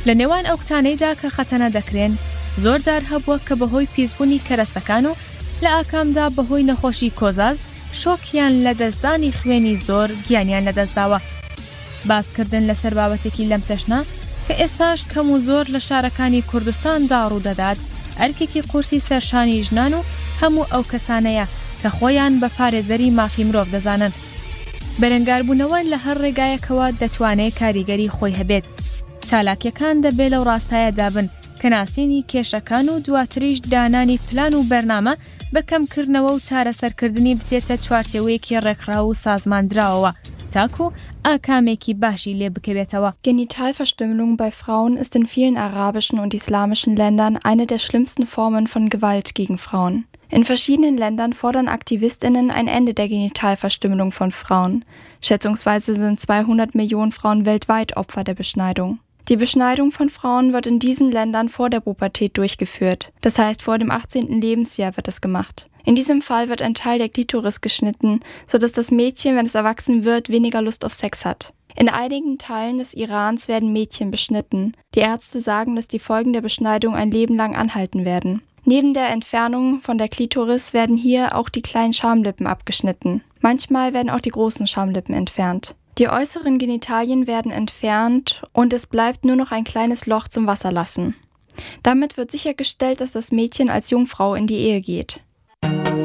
لە نێوان ئەو کتانەیدا کە خەتەنە دەکرێن زۆر جار هەبووە کە بەهۆی پیسبوونی کەرەستەکان و لە ئاکامدا بەهۆی نەخۆشی کۆزاز شۆکیان لە دەستدانی خوێنی زۆر گیانیان لەدەستداوە. باسکردن لەسەر بابەتێکی لەم چەشنە کە ئێستاش کەم و زۆر لە شارەکانی کوردستاندا ڕوودەدات ئەرکێکی قورسی سەرشانی ژنان و هەموو ئەو کەسانەیە کە خۆیان بە پارێزەری مافی مرۆڤ دەزانن. بەرەنگاربوونەوە لە هەر ڕێگایەکەوە دەتوانێت کاریگەری خۆی هەبێت. چالاکیەکان دەبێت لەو ڕاستایەدا بن کە ناسینی کێشەکان و دواتریش دانانی پلان و بەرنامە بە کەمکردنەوە و چارەسەرکردنی بچێتە چوارچێوەیەکی ڕێکخراو و سازماندراوەوە تاکو ئاکامێکی باشی لێ بکەوێتەوە. Genitalverstümmelung bei Frauen ist in vielen arabischen und islamischen Ländern eine der schlimmsten Formen von Gewalt gegen Frauen. In verschiedenen Ländern fordern AktivistInnen ein Ende der Genitalverstümmelung von Frauen. Schätzungsweise sind 200 Millionen Frauen weltweit Opfer der Beschneidung. Die Beschneidung von Frauen wird in diesen Ländern vor der Pubertät durchgeführt. Das heißt, vor dem 18. Lebensjahr wird es gemacht. In diesem Fall wird ein Teil der Klitoris geschnitten, sodass das Mädchen, wenn es erwachsen wird, weniger Lust auf Sex hat. In einigen Teilen des Irans werden Mädchen beschnitten. Die Ärzte sagen, dass die Folgen der Beschneidung ein Leben lang anhalten werden. Neben der Entfernung von der Klitoris werden hier auch die kleinen Schamlippen abgeschnitten. Manchmal werden auch die großen Schamlippen entfernt. Die äußeren Genitalien werden entfernt und es bleibt nur noch ein kleines Loch zum Wasserlassen. Damit wird sichergestellt, dass das Mädchen als Jungfrau in die Ehe geht.